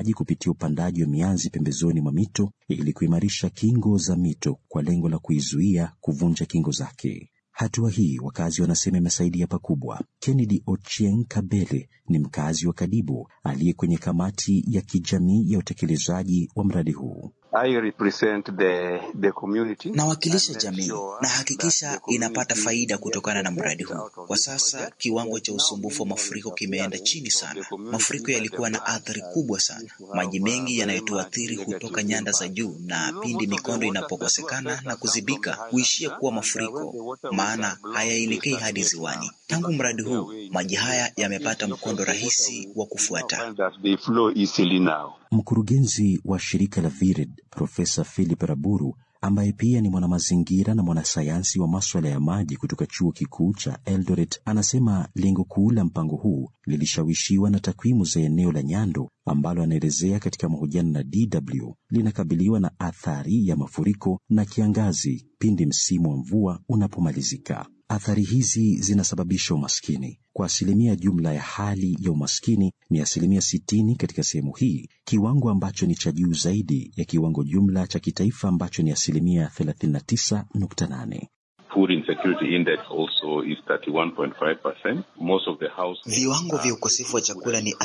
kupitia upandaji wa mianzi pembezoni mwa mito ili kuimarisha kingo za mito kwa lengo la kuizuia kuvunja kingo zake. Hatua hii wakazi wanasema imesaidia pakubwa. Kennedy Ochieng Kabele ni mkazi wa Kadibo aliye kwenye kamati ya kijamii ya utekelezaji wa mradi huu. I represent the community. Nawakilisha jamii na hakikisha inapata faida kutokana na mradi huu. Kwa sasa kiwango cha usumbufu wa mafuriko kimeenda chini sana. Mafuriko yalikuwa na athari kubwa sana. Maji mengi yanayotuathiri hutoka nyanda za juu, na pindi mikondo inapokosekana na kuzibika huishia kuwa mafuriko, maana hayaelekei hadi ziwani. Tangu mradi huu maji haya yamepata mkondo rahisi wa kufuata. Mkurugenzi wa shirika la VIRED, Profesa Philip Raburu, ambaye pia ni mwanamazingira na mwanasayansi wa masuala ya maji kutoka chuo kikuu cha Eldoret, anasema lengo kuu la mpango huu lilishawishiwa na takwimu za eneo la Nyando ambalo anaelezea katika mahojiano na DW linakabiliwa na athari ya mafuriko na kiangazi pindi msimu wa mvua unapomalizika. Athari hizi zinasababisha umaskini. Kwa asilimia jumla ya hali ya umaskini ni 60% katika sehemu hii, kiwango ambacho ni cha juu zaidi ya kiwango jumla cha kitaifa ambacho ni 39.8. Food insecurity index also is 31.5%. Most of the houses. Viwango vya ukosefu wa chakula ni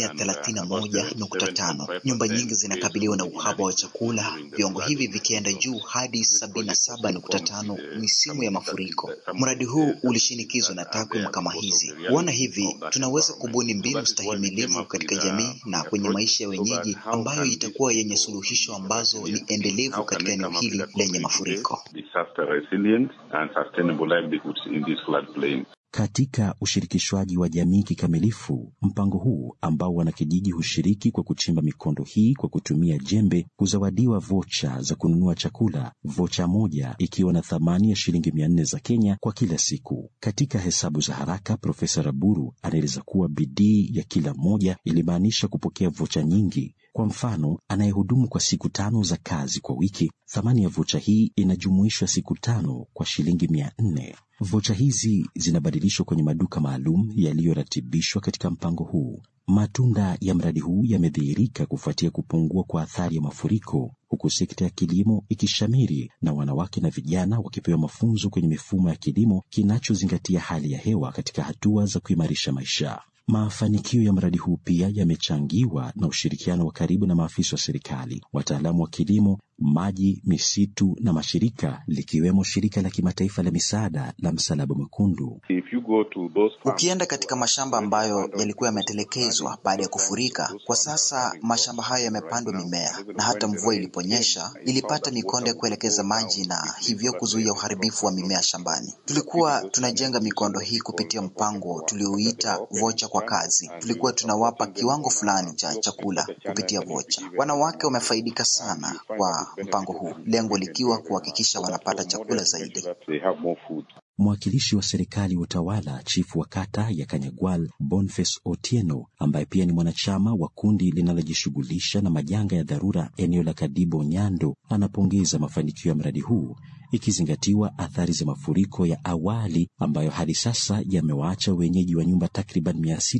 31.5. Nyumba nyingi zinakabiliwa na uhaba wa chakula, viwango hivi vikienda juu hadi 77.5 misimu ya mafuriko. Mradi huu ulishinikizwa na takwimu kama hizi. Kuona hivi, tunaweza kubuni mbinu stahimilivu katika jamii na kwenye maisha ya wenyeji ambayo itakuwa yenye suluhisho ambazo ni endelevu katika eneo hili lenye mafuriko. Disaster resilient and sustainable livelihoods in this floodplain. Katika ushirikishwaji wa jamii kikamilifu, mpango huu ambao wanakijiji hushiriki kwa kuchimba mikondo hii kwa kutumia jembe, kuzawadiwa vocha za kununua chakula, vocha moja ikiwa na thamani ya shilingi 400 za Kenya kwa kila siku. Katika hesabu za haraka, Profesa Raburu anaeleza kuwa bidii ya kila mmoja ilimaanisha kupokea vocha nyingi. Kwa mfano, anayehudumu kwa siku 5 za kazi kwa wiki, thamani ya vocha hii inajumuishwa siku 5 kwa shilingi 400. Vocha hizi zinabadilishwa kwenye maduka maalum yaliyoratibishwa katika mpango huu. Matunda ya mradi huu yamedhihirika kufuatia kupungua kwa athari ya mafuriko, huku sekta ya kilimo ikishamiri na wanawake na vijana wakipewa mafunzo kwenye mifumo ya kilimo kinachozingatia hali ya hewa katika hatua za kuimarisha maisha. Mafanikio ya mradi huu pia yamechangiwa na ushirikiano wa karibu na maafisa wa serikali, wataalamu wa kilimo, maji, misitu na mashirika likiwemo shirika la kimataifa la misaada la Msalaba Mwekundu. Ukienda katika mashamba ambayo yalikuwa yametelekezwa baada ya kufurika, kwa sasa mashamba hayo yamepandwa mimea, na hata mvua iliponyesha ilipata mikondo ya kuelekeza maji na hivyo kuzuia uharibifu wa mimea shambani. Tulikuwa tunajenga mikondo hii kupitia mpango tulioita vocha kwa kazi. Tulikuwa tunawapa kiwango fulani cha chakula kupitia vocha. Wanawake wamefaidika sana kwa mpango huu, lengo likiwa kuhakikisha wanapata chakula zaidi. Mwakilishi wa serikali utawala, chifu wa kata ya Kanyagwal, Boniface Otieno, ambaye pia ni mwanachama wa kundi linalojishughulisha na majanga ya dharura eneo la Kadibo Nyando, anapongeza mafanikio ya mradi huu ikizingatiwa athari za mafuriko ya awali ambayo hadi sasa yamewaacha wenyeji wa nyumba takriban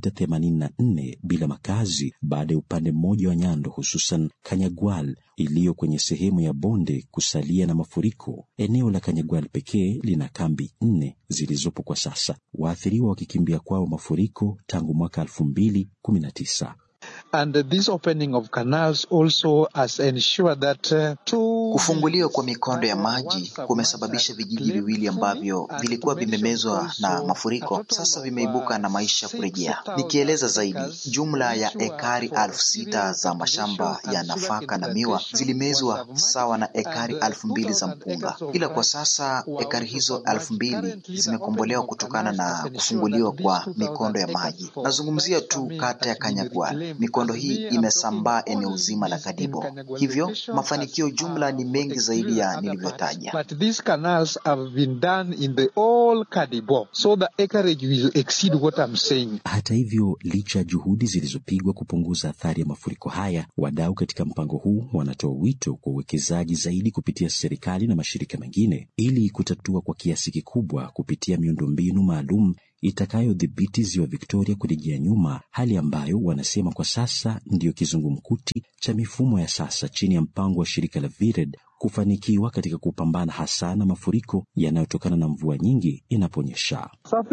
684 bila makazi baada ya upande mmoja wa Nyando, hususan Kanyagwal iliyo kwenye sehemu ya bonde kusalia na mafuriko. Eneo la Kanyagwal pekee lina kambi 4 zilizopo kwa sasa, waathiriwa wakikimbia kwao mafuriko tangu mwaka 2019. And this opening of canals also has ensured that kufunguliwa kwa mikondo ya maji kumesababisha vijiji viwili ambavyo vilikuwa vimemezwa na mafuriko sasa vimeibuka na maisha kurejea. Nikieleza zaidi, jumla ya ekari 6,000 za mashamba ya nafaka na miwa zilimezwa sawa na ekari 2,000 za mpunga. Ila kwa sasa ekari hizo 2,000 zimekombolewa kutokana na kufunguliwa kwa mikondo ya maji. Nazungumzia tu kata ya Kanyagwal. Mikondo hii imesambaa eneo zima la Kadibo. Hivyo mafanikio jumla ni mengi zaidi ya nilivyotaja. But these canals have been done in the all Kadibo, so the acreage will exceed what I'm saying. Hata hivyo, licha ya juhudi zilizopigwa kupunguza athari ya mafuriko haya, wadau katika mpango huu wanatoa wito kwa uwekezaji zaidi kupitia serikali na mashirika mengine ili kutatua kwa kiasi kikubwa kupitia miundombinu maalum itakayodhibiti ziwa Victoria kurejea nyuma, hali ambayo wanasema kwa sasa ndiyo kizungumkuti cha mifumo ya sasa chini ya mpango wa shirika la VIRED kufanikiwa katika kupambana hasa na mafuriko yanayotokana na mvua nyingi inaponyesha.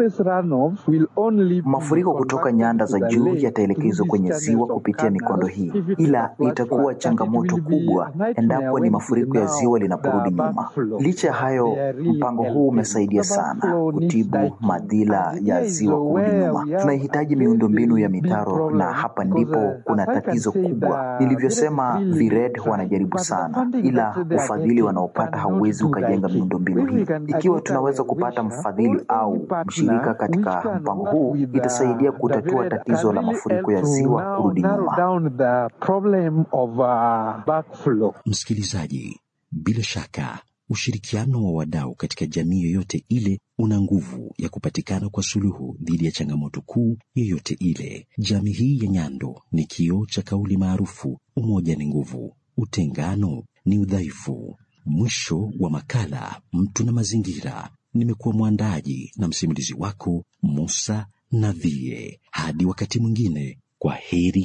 Mafuriko kutoka nyanda za juu yataelekezwa kwenye ziwa kupitia mikondo hii, ila itakuwa changamoto kubwa endapo ni mafuriko ya ziwa linaporudi nyuma. Licha ya hayo, mpango huu umesaidia sana kutibu madhila ya ziwa kurudi nyuma. Tunahitaji miundombinu ya mitaro, na hapa ndipo kuna tatizo kubwa. Nilivyosema, VIRED wanajaribu sana, ila ufadhili wanaopata hauwezi ukajenga miundombinu hii. Ikiwa tunaweza kupata mfadhili au mshirika katika mpango huu, itasaidia kutatua tatizo la mafuriko ya ziwa kurudi nyuma. Msikilizaji, bila shaka ushirikiano wa wadau katika jamii yoyote ile una nguvu ya kupatikana kwa suluhu dhidi ya changamoto kuu yoyote ile. Jamii hii ya Nyando ni kioo cha kauli maarufu, umoja ni nguvu, utengano ni udhaifu. Mwisho wa makala Mtu na Mazingira. Nimekuwa mwandaji na msimulizi wako Musa Navie. Hadi wakati mwingine, kwa heri.